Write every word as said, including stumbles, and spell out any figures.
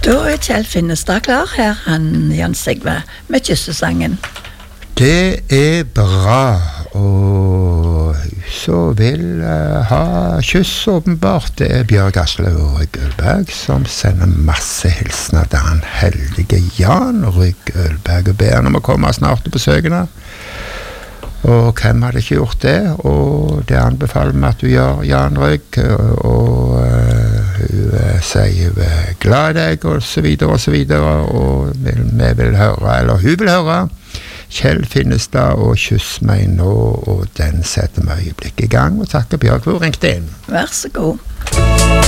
Da er Kjell Finnestad klar her, han Jan Sigve, med kyssesangen. Det er bra, og så vil uh, ha kyss åpenbart. Det er Bjørg Aslaug Rygg Ølberg som sender masse hilsener til han heldige Jan Rygg Ølberg og ber han om å komme snart på besøkene. Og hvem hadde ikke gjort det? Og det anbefaler meg at du gjør, Jan Rygg, og, og uh, hun uh, sier hun er glad i deg, og så videre, og så videre, og vi, vi vil høre, eller hun vil høre, Kjell Finnestad og Kyss meg nå, og den setter vi øyeblikk i gang, og takker Bjørg for å ringte inn. Vær så god.